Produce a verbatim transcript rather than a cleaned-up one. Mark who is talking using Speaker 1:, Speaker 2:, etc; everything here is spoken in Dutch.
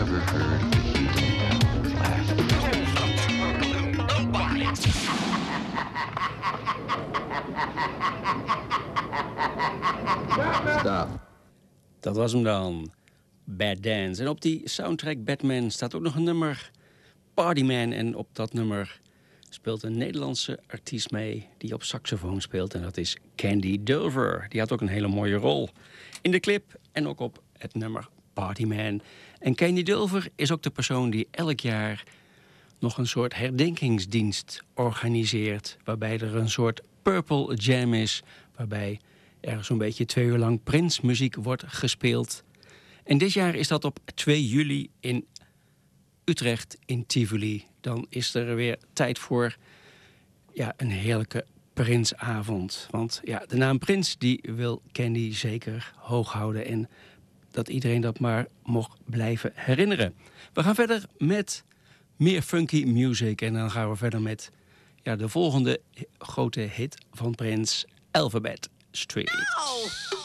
Speaker 1: ever heard the laugh? Stop.
Speaker 2: Dat was hem dan. Bad Dance. En op die soundtrack Batman staat ook nog een nummer, Partyman. En op dat nummer speelt een Nederlandse artiest mee die op saxofoon speelt. En dat is Candy Dulfer. Die had ook een hele mooie rol in de clip en ook op het nummer Partyman. En Candy Dulfer is ook de persoon die elk jaar nog een soort herdenkingsdienst organiseert. Waarbij er een soort Purple Jam is. Waarbij er zo'n beetje twee uur lang Prince-muziek wordt gespeeld. En dit jaar is dat op twee juli in Utrecht in Tivoli. Dan is er weer tijd voor ja, een heerlijke Prinsavond. Want ja, de naam Prins die wil Candy zeker hoog houden. En dat iedereen dat maar mocht blijven herinneren. We gaan verder met meer funky music. En dan gaan we verder met ja, de volgende grote hit van Prins, Alphabet Street.
Speaker 3: Ow!